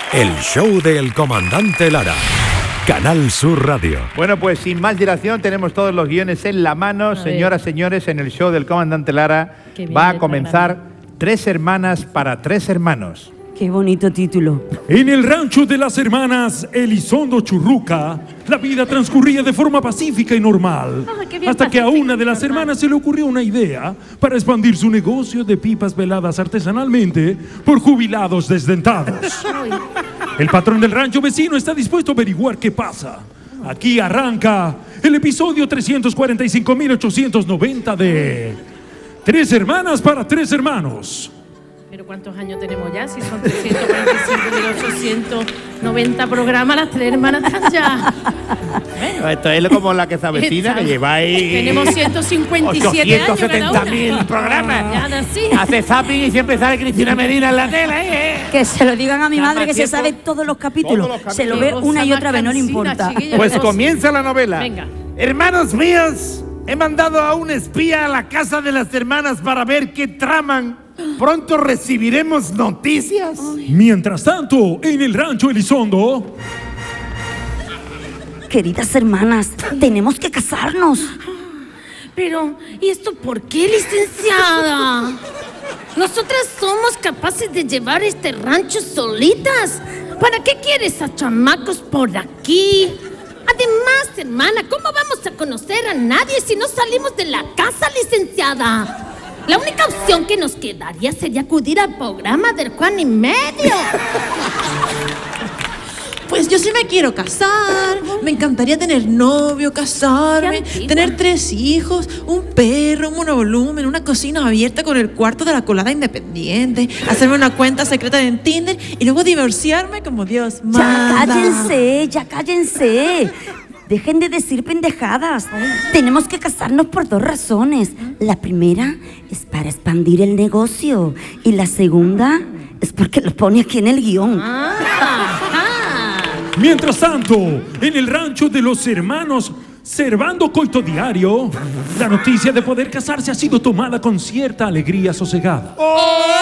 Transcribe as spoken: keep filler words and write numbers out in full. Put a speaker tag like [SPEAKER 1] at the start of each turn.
[SPEAKER 1] El show del comandante Lara. Canal Sur Radio.
[SPEAKER 2] Bueno, pues sin más dilación, tenemos todos los guiones en la mano. Señoras, señores, en el show del comandante Lara va a comenzar Tres hermanas para tres hermanos.
[SPEAKER 3] Qué bonito título.
[SPEAKER 4] En el rancho de las hermanas Elizondo Churruca, la vida transcurría de forma pacífica y normal.
[SPEAKER 3] Ah, qué bien,
[SPEAKER 4] hasta que a una de las
[SPEAKER 3] normal.
[SPEAKER 4] hermanas se le ocurrió una idea para expandir su negocio de pipas veladas artesanalmente por jubilados desdentados. El patrón del rancho vecino está dispuesto a averiguar qué pasa. Aquí arranca el episodio trescientos cuarenta y cinco mil ochocientos noventa de Tres hermanas para tres hermanos.
[SPEAKER 5] ¿Pero cuántos años tenemos ya? Si son trescientos cuarenta y cinco mil ochocientos noventa programas, las tres hermanas están ya. Bueno,
[SPEAKER 2] Esto es como la que se avecina, que lleváis...
[SPEAKER 5] tenemos ciento cincuenta y siete años
[SPEAKER 2] ochocientos setenta mil
[SPEAKER 5] cada una.
[SPEAKER 2] programas.
[SPEAKER 5] Ya nací.
[SPEAKER 2] Hace zapping y siempre sale Cristina Medina en la tele, ¿eh?
[SPEAKER 3] Que se lo digan a mi
[SPEAKER 2] Ya
[SPEAKER 3] madre
[SPEAKER 2] más
[SPEAKER 3] que se
[SPEAKER 2] tiempo.
[SPEAKER 3] sabe todos los capítulos.
[SPEAKER 2] Todos los
[SPEAKER 3] Se lo
[SPEAKER 5] capítulos.
[SPEAKER 3] ve una y
[SPEAKER 5] Cosa
[SPEAKER 3] otra vez, no le
[SPEAKER 5] más
[SPEAKER 3] importa.
[SPEAKER 5] cansina, chiquilla.
[SPEAKER 2] Pues
[SPEAKER 5] Dos.
[SPEAKER 2] comienza la novela.
[SPEAKER 5] Venga.
[SPEAKER 2] Hermanos míos, he mandado a un espía a la casa de las hermanas para ver qué traman. Pronto recibiremos noticias.
[SPEAKER 4] Mientras tanto, en el rancho Elizondo...
[SPEAKER 3] Queridas hermanas, tenemos que casarnos.
[SPEAKER 5] Pero, ¿y esto por qué, licenciada? Nosotras somos capaces de llevar este rancho solitas. ¿Para qué quieres a chamacos por aquí? Además, hermana, ¿cómo vamos a conocer a nadie si no salimos de la casa, licenciada? La única opción que nos quedaría sería acudir al programa del Juan y Medio.
[SPEAKER 6] Pues yo sí me quiero casar, me encantaría tener novio, casarme,
[SPEAKER 5] Qué antigua.
[SPEAKER 6] tener tres hijos, un perro, un monovolumen, una cocina abierta con el cuarto de la colada independiente, hacerme una cuenta secreta en Tinder y luego divorciarme como Dios
[SPEAKER 3] Ya
[SPEAKER 6] manda.
[SPEAKER 3] cállense, ya cállense. Dejen de decir pendejadas. Tenemos que casarnos por dos razones. La primera es para expandir el negocio. Y la segunda es porque lo pone aquí en el guión.
[SPEAKER 4] Mientras tanto, en el rancho de los hermanos Servando Coito Diario, la noticia de poder casarse ha sido tomada con cierta alegría sosegada.